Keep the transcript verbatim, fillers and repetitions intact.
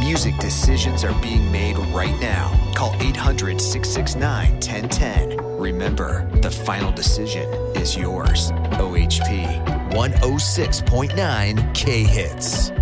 music decisions are being made right now. Call eight hundred, six six nine, one zero one zero. Remember, the final decision is yours. O H P, one oh six point nine K Hits.